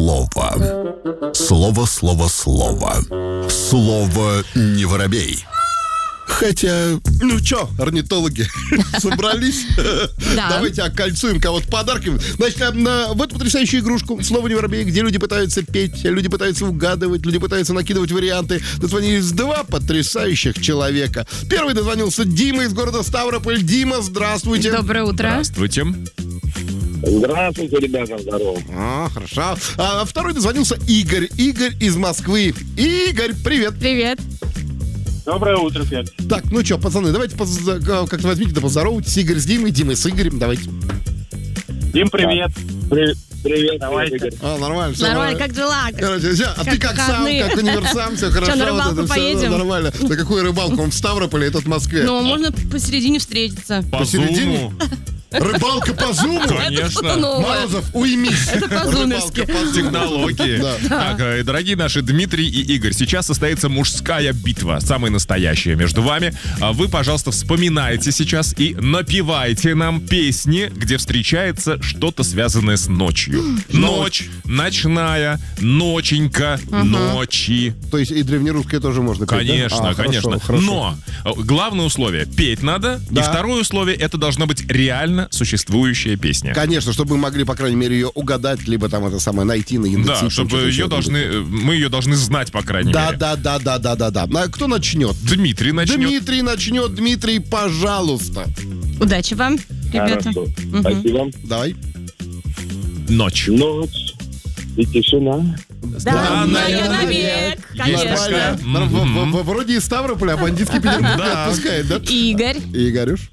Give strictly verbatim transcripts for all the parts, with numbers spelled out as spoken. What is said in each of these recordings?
слово. Слово, слово, слово. Слово не воробей. Хотя... Ну что, орнитологи, собрались? Да. Давайте окольцуем кого-то подарками. Значит, на, в эту потрясающую игрушку «Слово не воробей», где люди пытаются петь, люди пытаются угадывать, люди пытаются накидывать варианты, дозвонились два потрясающих человека. Первый дозвонился Дима из города Ставрополь. Дима, здравствуйте. Доброе утро. Здравствуйте. Здравствуйте, ребята, здорово. А, хорошо. А второй дозвонился Игорь. Игорь из Москвы. Игорь, привет. Привет. Доброе утро, Петр. Так, ну что, пацаны, давайте поз- как-то возьмите да поздоровайтесь. Игорь с Димой, Дима с Игорем, давайте. Дим, привет. При- привет, Давайте. Игорь. А, нормально, все Нормально, как дела? Короче, всё, а Как ты как выходные. сам, как универсам, все хорошо. Что, на рыбалку вот это всё поедем? нормально. На какую рыбалку? Он в Ставрополе, этот в Москве. Ну, можно посередине встретиться. По Посередине? зуму. Рыбалка по зуму? Это что-то Конечно. новое. Морозов, уймись. Это по-зумерски. Рыбалка по зуму. Технологии. Да. Так, э, дорогие наши Дмитрий и Игорь, сейчас состоится мужская битва, самая настоящая между вами. А Вы, пожалуйста, вспоминайте сейчас и напевайте нам песни, где встречается что-то связанное с ночью. Ночь, ночная, ноченька, ночи. То есть и древнерусское тоже можно петь, да? Конечно, А, хорошо, конечно. хорошо. Но э, главное условие — петь надо. Да. И второе условие — это должна быть реально существующая песня. Конечно, чтобы мы могли, по крайней мере, ее угадать, либо там это самое найти на Яндексе. Да, чтобы ее должны, мы ее должны знать, по крайней Да, мере. да, да, да, да, да, да. А кто начнет? Дмитрий начнет. Дмитрий начнет. Дмитрий, пожалуйста. Удачи вам, ребята. Хорошо. Спасибо. Давай. Ночь. Ночь и тишина. Да, наверное, навек, Есть конечно. такая. Нормально. В- в- в- Вроде из Ставрополя, а бандитский Петербург не Да. отпускает, да? Игорь. Игорюш?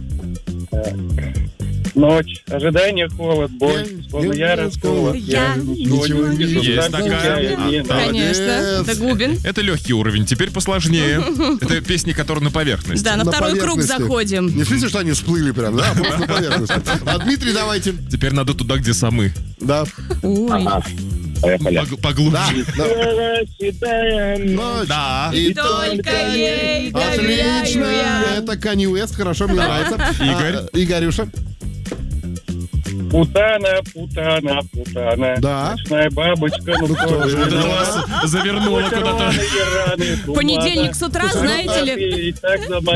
Ночь, ожидание, холод, боль, Я- словно я я не расколот. Я ничего не вижу. Есть такая. Да. Конечно. Молодец. Это Губин. Это легкий уровень, теперь посложнее. Это песни, которые на поверхности. Да, на На второй круг поверхности. заходим. Не в смысле, что они всплыли прям, да? а Просто на поверхности. А Дмитрий, давайте. Теперь надо туда, где самы. Да. Ой. Поехали. Пог- Поглубже. Да. да. Седая Ночь. Да. И Только ей доверяю Отлично. я. Это Канье Уэст, хорошо, мне нравится. Игорь. А, Игорюша. Путана, путана, путана. Да. Ночная бабочка, ну кто же Вот это виноват? вас завернуло куда-то. Раны, раны, тумана. Понедельник с утра, знаете ли. И так